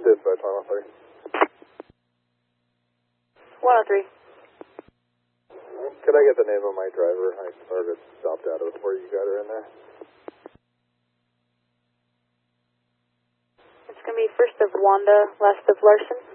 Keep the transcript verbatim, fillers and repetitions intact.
Dispatch one oh three. one oh three. Could I get the name of my driver? I sort of stopped out of where you got her in there. It's going to be first of Wanda, last of Larson.